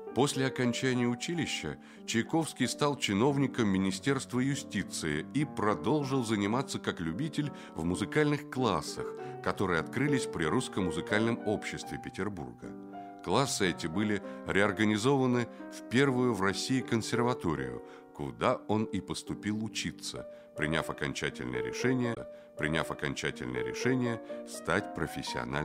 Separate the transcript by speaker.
Speaker 1: После окончания училища Чайковский стал чиновником Министерства юстиции и продолжил заниматься как любитель в музыкальных классах, которые открылись при Русском музыкальном обществе Петербурга. Классы эти были реорганизованы в первую в России консерваторию, куда он и поступил учиться, приняв окончательное решение стать профессиональным